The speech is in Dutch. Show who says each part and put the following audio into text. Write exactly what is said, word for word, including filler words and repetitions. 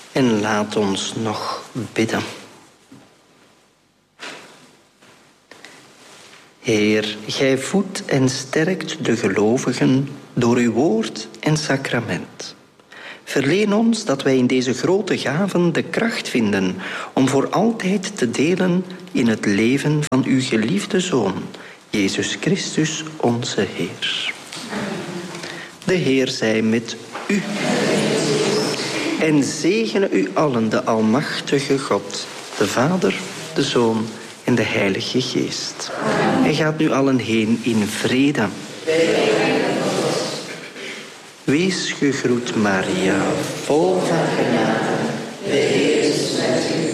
Speaker 1: En laat ons nog bidden. Heer, gij voedt en sterkt de gelovigen door uw woord en sacrament. Verleen ons dat wij in deze grote gaven de kracht vinden om voor altijd te delen in het leven van uw geliefde Zoon, Jezus Christus, onze Heer. De Heer zij met u. En zegene u allen de almachtige God, de Vader, de Zoon en de Heilige Geest. En gaat nu allen heen in vrede. Wees gegroet, Maria, vol van genade. De Heer is met u.